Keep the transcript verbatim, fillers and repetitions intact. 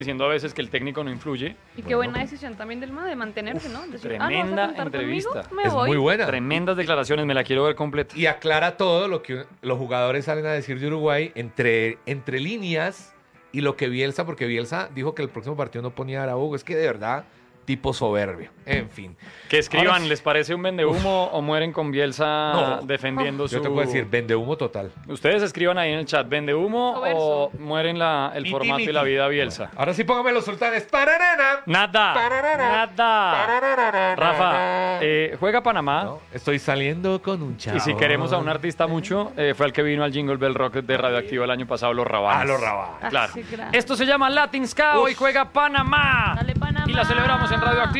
diciendo a veces que el técnico no influye. Y qué buena decisión también del MA de mantenerse, ¿no? Decir, Tremenda ah, ¿no vas a contar entrevista. conmigo? Me Es voy. muy buena. Tremendas declaraciones, me la quiero ver completa. Y aclara todo lo que los jugadores salen a decir de Uruguay entre, entre líneas y lo que Bielsa, porque Bielsa dijo que el próximo partido no ponía a Araújo. Es que de verdad, tipo soberbio. En fin. Que escriban, Ahora sí. ¿les parece un vendehumo o mueren con Bielsa No. defendiendo su... Yo te puedo decir, vende humo total. Ustedes escriban ahí en el chat, ¿vendehumo Soberso. o mueren la, el Miti, formato miti. y la vida Bielsa? Ahora sí, póngame los sultanes. ¡Pararana! Nada, Pararara. nada. Pararara. Rafa, eh, juega Panamá. No, estoy saliendo con un chavo. Y si queremos a un artista mucho, eh, fue el que vino al Jingle Bell Rock de Radioactiva el año pasado, Los Rabanes. Ah, los Rabanes. Claro. Ah, sí, claro. Esto se llama Latin Ska, hoy juega Panamá. Dale, Panamá. Y la celebramos en Radioactiva.